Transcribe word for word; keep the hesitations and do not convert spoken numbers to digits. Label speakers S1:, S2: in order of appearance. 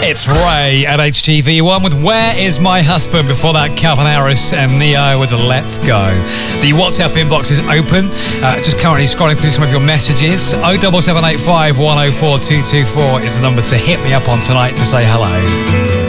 S1: It's Ray at H T V one with Where Is My Husband? Before that, Calvin Harris and Neo with Let's Go. The WhatsApp inbox is open. Uh, just currently scrolling through some of your messages. oh seven seven eight five, one oh four, two two four is the number to hit me up on tonight to say hello.